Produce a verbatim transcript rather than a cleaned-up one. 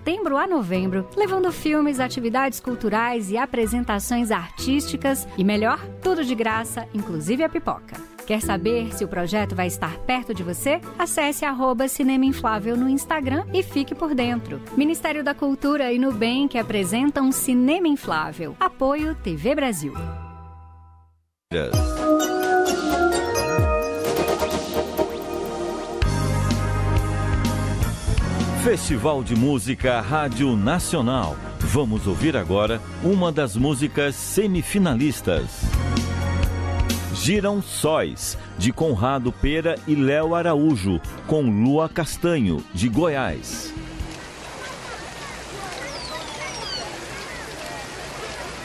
setembro a novembro, levando filmes, atividades culturais e apresentações artísticas e, melhor, tudo de graça, inclusive a pipoca. Quer saber se o projeto vai estar perto de você? Acesse arroba Cinema Inflável no Instagram e fique por dentro. Ministério da Cultura e Nubank apresentam Cinema Inflável. Apoio T V Brasil. Festival de Música Rádio Nacional. Vamos ouvir agora uma das músicas semifinalistas. Giram Sóis, de Conrado Pera e Léo Araújo, com Lua Castanho, de Goiás.